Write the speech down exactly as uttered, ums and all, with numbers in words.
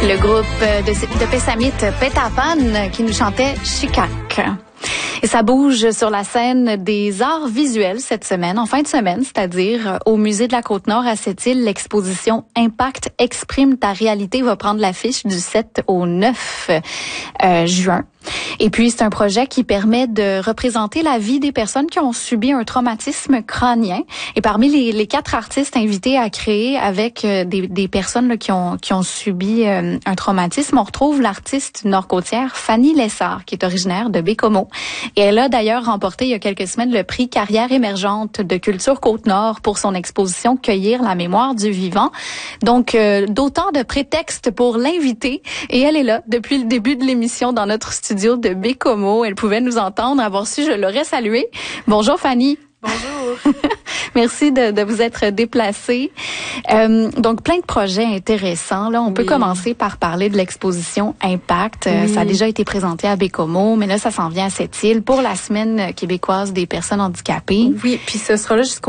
Le groupe de, de Pessamit Pétapan qui nous chantait Chicac. Et ça bouge sur la scène des arts visuels cette semaine, en fin de semaine, c'est-à-dire au Musée de la Côte-Nord à Sept-Îles, l'exposition Impact exprime ta réalité va prendre l'affiche du sept au neuf euh, juin. Et puis, c'est un projet qui permet de représenter la vie des personnes qui ont subi un traumatisme crânien. Et parmi les, les quatre artistes invités à créer avec euh, des, des personnes là, qui ont qui ont subi euh, un traumatisme, on retrouve l'artiste nord-côtière Fanny Lessard, qui est originaire de Bécomo. Et elle a d'ailleurs remporté il y a quelques semaines le prix Carrière émergente de Culture Côte-Nord pour son exposition Cueillir la mémoire du vivant. Donc, euh, d'autant de prétextes pour l'inviter. Et elle est là depuis le début de l'émission dans notre studio de Bécomo. Elle pouvait nous entendre. Avoir su, je l'aurais saluée. Bonjour Fanny. Bonjour. Merci de, de vous être déplacée. Euh, donc, plein de projets intéressants. Là, on oui. peut commencer par parler de l'exposition Impact. Oui. Ça a déjà été présenté à Bécomo, mais là, ça s'en vient à Sept-Îles pour la Semaine québécoise des personnes handicapées. Oui, puis ce sera là jusqu'au